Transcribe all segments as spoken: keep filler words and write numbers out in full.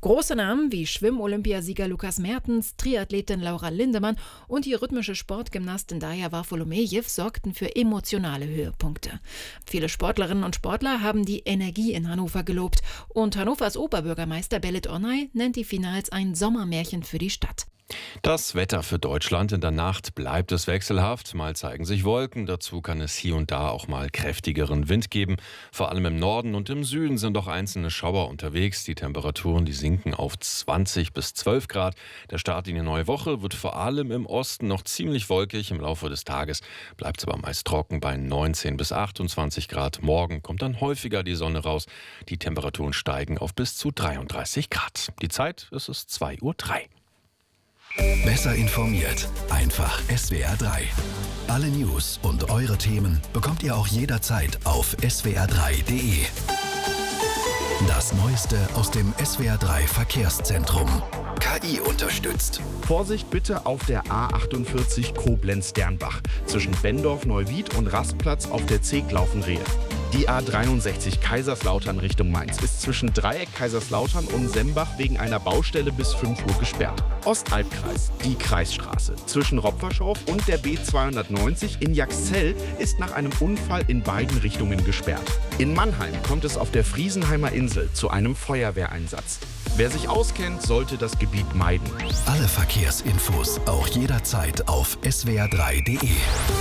Große Namen wie Schwimm-Olympiasieger Lukas Mertens, Triathletin Laura Lindemann und die rhythmische Sportgymnastin Darja Varfolomejew sorgten für emotionale Höhepunkte. Viele Sportlerinnen und Sportler haben die Energie in Hannover gelobt und Hannovers Oberbürgermeister Belit Onay nennt die Finals ein Sommermärchen für die Stadt. Das Wetter für Deutschland: in der Nacht bleibt es wechselhaft. Mal zeigen sich Wolken, dazu kann es hier und da auch mal kräftigeren Wind geben. Vor allem im Norden und im Süden sind auch einzelne Schauer unterwegs. Die Temperaturen, die sinken auf zwanzig bis zwölf Grad. Der Start in die neue Woche wird vor allem im Osten noch ziemlich wolkig. Im Laufe des Tages bleibt es aber meist trocken bei neunzehn bis achtundzwanzig Grad. Morgen kommt dann häufiger die Sonne raus. Die Temperaturen steigen auf bis zu dreiunddreißig Grad. Die Zeit, es ist zwei Uhr drei. Besser informiert, einfach S W R drei. Alle News und eure Themen bekommt ihr auch jederzeit auf S W R drei punkt de. Das Neueste aus dem S W R drei Verkehrszentrum. K I unterstützt. Vorsicht bitte auf der A achtundvierzig Koblenz-Dernbach. Zwischen Bendorf-Neuwied und Rastplatz auf der Zeglaufen-Rehe. Die A dreiundsechzig Kaiserslautern Richtung Mainz ist zwischen Dreieck Kaiserslautern und Sembach wegen einer Baustelle bis fünf Uhr gesperrt. Ostalbkreis, die Kreisstraße. Zwischen Ropferschorf und der B zweihundertneunzig in Jaxzell ist nach einem Unfall in beiden Richtungen gesperrt. In Mannheim kommt es auf der Friesenheimer Insel zu einem Feuerwehreinsatz. Wer sich auskennt, sollte das Gebiet meiden. Alle Verkehrsinfos auch jederzeit auf S W R drei punkt de.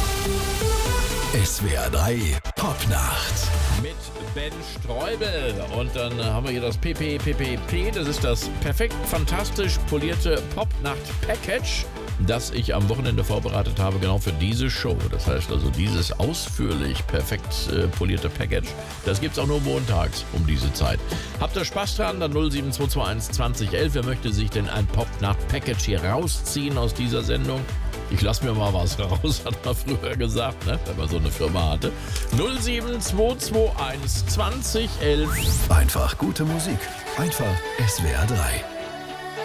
S W R drei Popnacht. Mit Ben Streubel. Und dann haben wir hier das P P P P P. Das ist das perfekt fantastisch polierte Popnacht-Package, das ich am Wochenende vorbereitet habe, genau für diese Show. Das heißt also, dieses ausführlich perfekt äh, polierte Package, das gibt es auch nur montags um diese Zeit. Habt ihr Spaß dran? Dann null sieben zwei zwei eins zwanzig elf. Wer möchte sich denn ein Popnacht-Package hier rausziehen aus dieser Sendung? Ich lasse mir mal was raus, hat man früher gesagt, ne? Wenn man so eine Firma hatte. null sieben zwei zwei eins zwanzig elf. Einfach gute Musik. Einfach S W R drei.